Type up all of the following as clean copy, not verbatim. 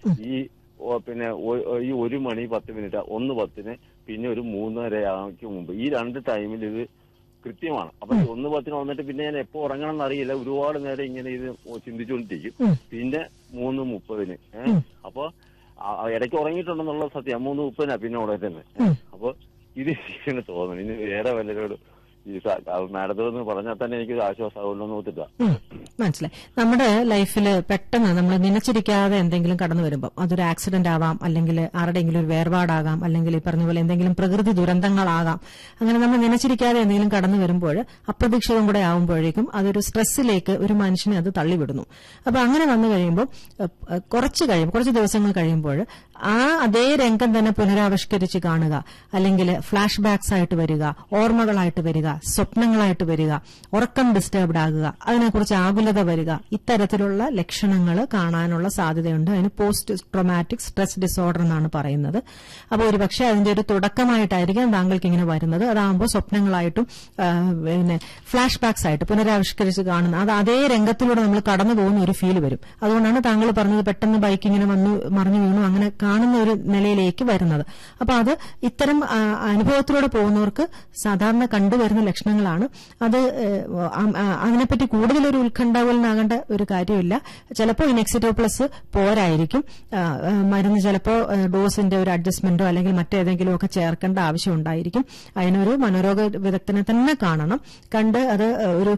ഈ പിന്നെ ഈ 1 മണി 10 മിനിറ്റ് 1:10 പിന്നെ ഒരു 3:30 മുമ്പ് ഈ 2 ടൈമിൽ ഇത് കൃത്യമാണ്. അപ്പൊ 1:10 വന്നിട്ട് പിന്നെ ഞാൻ എപ്പോ ഉറങ്ങണം എന്നറിയില്ല. ഒരുപാട് നേരം ഇങ്ങനെ ഇത് ചിന്തിച്ചുകൊണ്ടിരിക്കും. പിന്നെ 3:30 അപ്പൊ ഇടയ്ക്ക് ഉറങ്ങിയിട്ടുണ്ടെന്നുള്ള സത്യം. 3:30 പിന്നെ ഉടനെ തന്നെ. അപ്പൊ ഇത് ഇങ്ങനെ തോന്നുന്നു ഇനി വേറെ വല്ലവരോട് ഈ മാഡത്തോന്ന് പറഞ്ഞാൽ തന്നെ എനിക്കൊരു ആശ്വാസമാവുമല്ലോ എന്ന് ഓർത്തിട്ടാ. മനസ്സിലായി. നമ്മുടെ ലൈഫിൽ പെട്ടെന്ന് നമ്മൾ നനച്ചിരിക്കാതെ എന്തെങ്കിലും കടന്നു വരുമ്പോൾ അതൊരു ആക്സിഡന്റ് ആവാം, അല്ലെങ്കിൽ ആരുടെയെങ്കിലും ഒരു വേർപാടാകാം, അല്ലെങ്കിൽ ഈ പറഞ്ഞ പോലെ എന്തെങ്കിലും പ്രകൃതി ദുരന്തങ്ങളാകാം. അങ്ങനെ നമ്മൾ നനച്ചിരിക്കാതെ എന്തെങ്കിലും കടന്നു വരുമ്പോൾ അപ്രതീക്ഷിതം കൂടെ ആവുമ്പോഴേക്കും അതൊരു സ്ട്രെസ്സിലേക്ക് ഒരു മനുഷ്യനെ അത് തള്ളിവിടുന്നു. അപ്പൊ അങ്ങനെ വന്നു കഴിയുമ്പോൾ കുറച്ച് ദിവസങ്ങൾ കഴിയുമ്പോൾ അതേ രംഗം തന്നെ പുനരാവിഷ്കരിച്ച് കാണുക, അല്ലെങ്കിൽ ഫ്ലാഷ് ബാക്സ് ആയിട്ട് വരിക, ഓർമ്മകളായിട്ട് വരിക, സ്വപ്നങ്ങളായിട്ട് വരിക, ഉറക്കം ഡിസ്റ്റർബ്ഡ് ആകുക, അതിനെക്കുറിച്ച് ആകുലത വരിക, ഇത്തരത്തിലുള്ള ലക്ഷണങ്ങൾ കാണാനുള്ള സാധ്യതയുണ്ട്. അതിന് പോസ്റ്റ് ട്രോമാറ്റിക് സ്ട്രെസ് ഡിസോർഡർ എന്നാണ് പറയുന്നത്. അപ്പോൾ ഒരുപക്ഷെ അതിന്റെ ഒരു തുടക്കമായിട്ടായിരിക്കും താങ്കൾക്ക് ഇങ്ങനെ വരുന്നത്. അതാകുമ്പോൾ സ്വപ്നങ്ങളായിട്ടും പിന്നെ ഫ്ലാഷ് ബാക്സ് ആയിട്ട് പുനരാവിഷ്കരിച്ച് കാണുന്ന അതേ രംഗത്തിലൂടെ നമ്മൾ കടന്നു പോകുന്ന ഒരു ഫീൽ വരും. അതുകൊണ്ടാണ് താങ്കൾ പറഞ്ഞത് പെട്ടെന്ന് ബൈക്ക് ഇങ്ങനെ വന്നു മറിഞ്ഞു വീണു അങ്ങനെ കാണുന്ന ഒരു നിലയിലേക്ക് വരുന്നത്. അപ്പൊ അത് ഇത്തരം അനുഭവത്തിലൂടെ പോകുന്നവർക്ക് സാധാരണ കണ്ടുവരുന്ന ലക്ഷണങ്ങളാണ്. അത് അതിനെപ്പറ്റി കൂടുതലൊരു ഉത്കണ്ഠാകുലനാകേണ്ട ഒരു കാര്യമില്ല. ചിലപ്പോൾ ഇനെക്സിറ്റോപ്ലസ് പോരായിരിക്കും. മരുന്ന് ചിലപ്പോൾ ഡോസിന്റെ ഒരു അഡ്ജസ്റ്റ്മെന്റോ അല്ലെങ്കിൽ മറ്റേതെങ്കിലും ഒക്കെ ചേർക്കേണ്ട ആവശ്യം ഉണ്ടായിരിക്കും. അതിനൊരു മനോരോഗ വിദഗ്ധനെ തന്നെ കാണണം. കണ്ട് അത്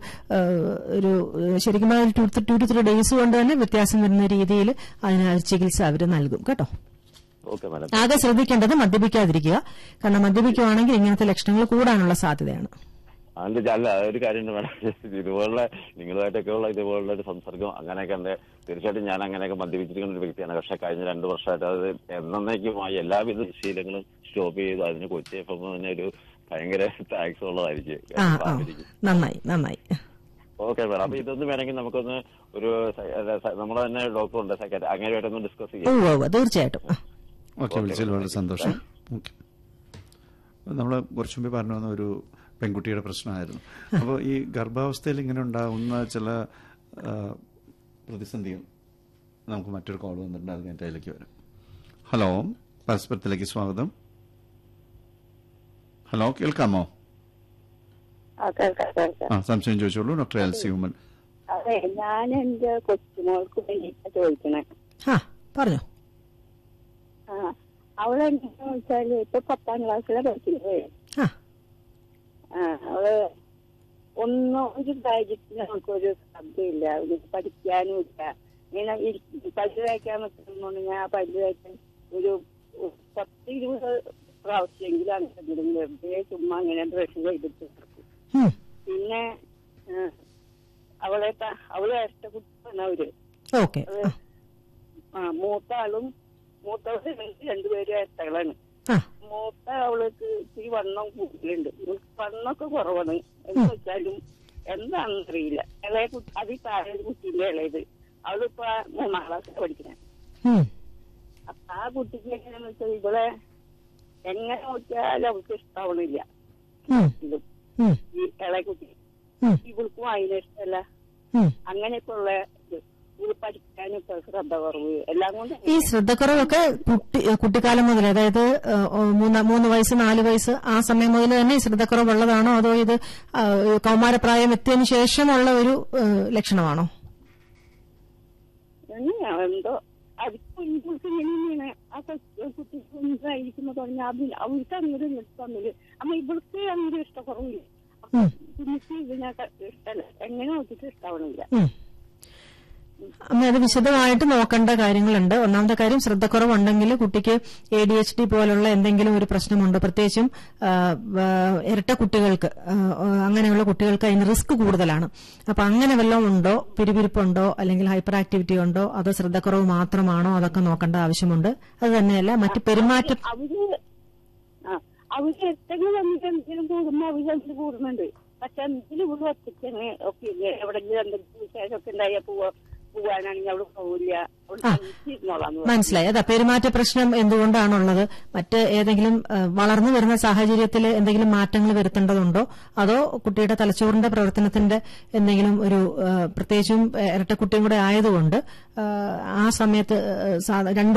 ഒരു ശരിക്കും 2 to 3 ഡേയ്സ് കൊണ്ട് തന്നെ വ്യത്യാസം വരുന്ന രീതിയിൽ അതിന് ചികിത്സ അവർ നൽകും കേട്ടോ. ആകെ ശ്രദ്ധിക്കേണ്ടത് മദ്യപിക്കാതിരിക്കുക. കാരണം മദ്യപിക്കുകയാണെങ്കിൽ ഇങ്ങനത്തെ ലക്ഷണങ്ങൾ കൂടാനുള്ള സാധ്യതയാണ്. അല്ല ഒരു കാര്യമുണ്ട് മാഡം, ഇതുപോലുള്ള നിങ്ങളുമായിട്ടൊക്കെ ഉള്ള ഇതുപോലുള്ള ഒരു സംസർഗം അങ്ങനെയൊക്കെ ഉണ്ട്. തീർച്ചയായിട്ടും ഞാൻ അങ്ങനെയൊക്കെ മദ്യപിച്ചിരിക്കുന്ന ഒരു വ്യക്തിയാണ്. പക്ഷെ കഴിഞ്ഞ 2 വർഷമായിട്ട് അത് എന്നേക്കുമായി എല്ലാവിധ ശീലങ്ങളും സ്റ്റോപ്പ് ചെയ്തു. അതിന് കൊച്ചി FM തന്നെ ഒരു ഭയങ്കര താങ്ക്സ് ഉള്ളതായിരിക്കും. നന്നായി. Okay madam. അപ്പൊ ഇതൊന്നും വേണമെങ്കിൽ നമുക്കൊന്ന് ഒരു നമ്മുടെ തന്നെ ഡോക്ടർ ഉണ്ട് സെക്രട്ടറി അങ്ങനെയായിട്ടൊന്ന് ഡിസ്കസ് ചെയ്യാം. തീർച്ചയായിട്ടും. ഓക്കെ, വിളിച്ചതിൽ വളരെ സന്തോഷം. ഓക്കെ, നമ്മൾ കുറച്ചു മുമ്പ് പറഞ്ഞു വന്ന ഒരു പെൺകുട്ടിയുടെ പ്രശ്നമായിരുന്നു. അപ്പോൾ ഈ ഗർഭാവസ്ഥയിൽ ഇങ്ങനെ ഉണ്ടാകുന്ന ചില പ്രതിസന്ധികൾ നമുക്ക് മറ്റൊരു കോൾ വന്നിട്ടുണ്ട്. അത് കഴിഞ്ഞിട്ട് അതിലേക്ക് വരാം. ഹലോ, പരസ്പരത്തിലേക്ക് സ്വാഗതം. ഹലോ, കേൾക്കാമോ? സംശയം ചോദിച്ചോളൂ. Doctor LC Oommen. അതെ, ഞാൻ എന്റെ കൊച്ചുമോൾക്ക് വേണ്ടിയിട്ടാ ചോദിക്കണേ. പറഞ്ഞോ. അവളെന്താന്ന് വെച്ചാല് ഇപ്പൊ 10ാം ക്ലാസ്സിലെ പഠിക്കുന്നത്. അവള് ഒരു കാര്യത്തിന് നമുക്കൊരു ശ്രദ്ധയില്ല, പഠിക്കാനും ഇല്ല. ഇങ്ങനെ പല്ല് തേക്കാൻ നിൽക്കുന്നുണ്ട്. ഞാൻ പല്ല് തേക്കാൻ ഒരു 10-20 പ്രാവശ്യമെങ്കിലും അങ്ങനെ വെറുതെ ചുമ്മാ ഇങ്ങനെ ബ്രഷ് ചെയ്തിട്ട് നടക്കും. പിന്നെ അവളെ ഇരട്ട കുട്ടിയാണ് അവര്. മൂത്തവര് 2 പേരും ഇരട്ടകളാണ്. മൂത്ത അവൾക്ക് ഇത്തിരി വണ്ണം കൂടുതലുണ്ട്. വണ്ണമൊക്കെ കുറവാണ്. എന്ന് വെച്ചാലും എന്താണെന്നറിയില്ല. ഇളയ കുട്ടി അത് താഴെ കുട്ടിന്റെ ഇളയത് അവളിപ്പോ 3ാം ക്ലാസ്സിലാണ് പഠിക്കണേ. അപ്പൊ ആ കുട്ടിക്ക് എങ്ങനെയാന്ന് വെച്ചാൽ ഇവളെ എങ്ങനെ നോക്കിയാലും അവൾക്ക് ഇഷ്ടാവണില്ല. ഈ ഇളയ കുട്ടി ഇവൾക്കും അതിന് ഇഷ്ടമല്ല. അങ്ങനെയൊക്കെ ഉള്ള പഠിക്കാനൊക്കെ ശ്രദ്ധ കുറവ് എല്ലാം കൊണ്ട്. ഈ ശ്രദ്ധക്കുറവൊക്കെ കുട്ടിക്കാലം മുതൽ, അതായത് 3 വയസ്സ് 4 വയസ്സ് ആ സമയം മുതൽ തന്നെ ഈ ശ്രദ്ധക്കുറവുള്ളതാണോ, അതോ ഇത് കൗമാരപ്രായം എത്തിയതിനു ശേഷമുള്ള ഒരു ലക്ഷണമാണോ? എന്തോ അതിപ്പോ ഇവൾക്ക് ഇങ്ങനെയാണ്. ആ കുട്ടി ഇരിക്കുന്ന പറഞ്ഞാൽ അവൾക്ക് അങ്ങനെ തമ്മില് അമ്മ ഇവൾക്ക് അങ്ങനെ ഇഷ്ടക്കുറവില്ല. കുഞ്ഞിക്ക് ഇതിനൊക്കെ ഇഷ്ടമല്ല. എങ്ങനെ നോക്കിയിട്ട് ഇഷ്ടാവണില്ല. അമ്മ അത് വിശദമായിട്ട് നോക്കേണ്ട കാര്യങ്ങളുണ്ട്. ഒന്നാമത്തെ കാര്യം, ശ്രദ്ധക്കുറവുണ്ടെങ്കിൽ കുട്ടിക്ക് ADHD പോലുള്ള എന്തെങ്കിലും ഒരു പ്രശ്നമുണ്ട്. പ്രത്യേകിച്ചും ഇരട്ട കുട്ടികൾക്ക്, അങ്ങനെയുള്ള കുട്ടികൾക്ക് അതിന് റിസ്ക് കൂടുതലാണ്. അപ്പൊ അങ്ങനെ വല്ലതും ഉണ്ടോ, പിരിപിരിപ്പുണ്ടോ, അല്ലെങ്കിൽ ഹൈപ്പർ ആക്ടിവിറ്റി ഉണ്ടോ, അതോ ശ്രദ്ധക്കുറവ് മാത്രമാണോ, അതൊക്കെ നോക്കേണ്ട ആവശ്യമുണ്ട്. അത് തന്നെയല്ല മറ്റ് പെരുമാറ്റം. അവര് എത്രയും എന്തെങ്കിലും കൂടുമ്പോ അവര് കൂടുന്നുണ്ട്. പക്ഷെ എന്തെങ്കിലും ഇവിടെ ഒറ്റയ്ക്കാണ് ഒക്കെ എവിടെങ്കിലും എന്തെങ്കിലും വിശേഷമൊക്കെ ഉണ്ടായാൽ പോവാനാണെങ്കിൽ അവിടെ പോവില്ല. മനസ്സിലായി. അതാ പെരുമാറ്റ പ്രശ്നം എന്തുകൊണ്ടാണുള്ളത്? മറ്റ് ഏതെങ്കിലും വളർന്നു വരുന്ന സാഹചര്യത്തിൽ എന്തെങ്കിലും മാറ്റങ്ങൾ വരുത്തേണ്ടതുണ്ടോ, അതോ കുട്ടിയുടെ തലച്ചോറിന്റെ പ്രവർത്തനത്തിന്റെ എന്തെങ്കിലും ഒരു, പ്രത്യേകിച്ചും ഇരട്ടക്കുട്ടിയും കൂടെ ആയതുകൊണ്ട് ആ സമയത്ത് 2